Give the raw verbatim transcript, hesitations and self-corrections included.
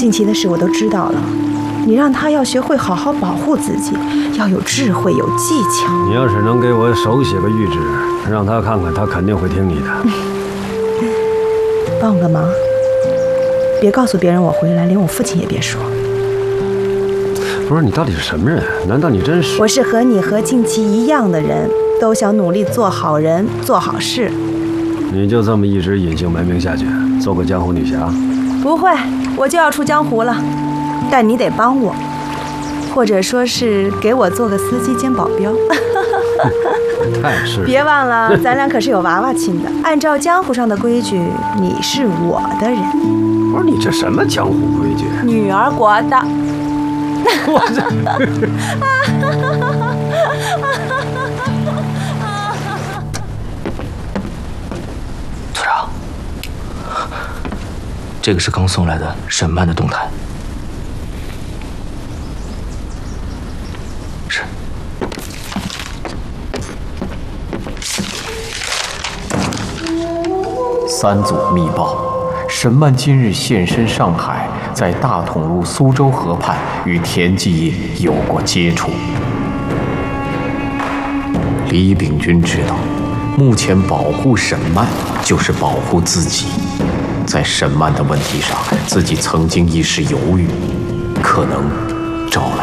近期的事我都知道了，你让他要学会好好保护自己，要有智慧有技巧。 你要是能给我手写个谕旨，让他看看，他肯定会听你的。 帮我个忙，别告诉别人我回来，连我父亲也别说。 不是你到底是什么人？难道你真是？ 我是和你和静琪一样的人，都想努力做好人，做好事。 你就这么一直隐姓埋名下去，做个江湖女侠？ 不会，我就要出江湖了，但你得帮我，或者说是给我做个司机兼保镖。 太是。 别忘了，咱俩可是有娃娃亲的。按照江湖上的规矩，你是我的人。 不是你这什么江湖规矩？ 女儿国的。 我这。 组长，这个是刚送来的沈曼的动态。是。 三组密报：沈曼今日现身上海，在大同路苏州河畔与田继业有过接触。李秉钧知道，目前保护沈曼就是保护自己。在沈曼的问题上，自己曾经一时犹豫，可能招来